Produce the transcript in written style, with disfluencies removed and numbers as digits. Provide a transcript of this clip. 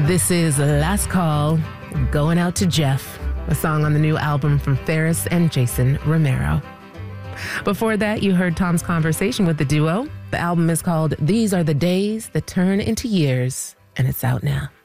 This is Last Call, Going Out to Jeff, a song on the new album from Ferris and Jason Romero. Before that, you heard Tom's conversation with the duo. The album is called These Are the Days That Turn into Years, and it's out now.